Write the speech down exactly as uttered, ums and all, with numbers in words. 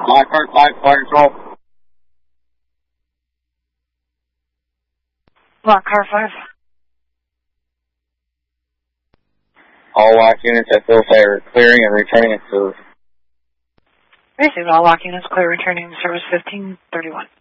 Black Card five, fire control. Black Car five. All lock units at Phil Fair, clearing and returning in service. Received all lock units, clear returning service fifteen thirty-one.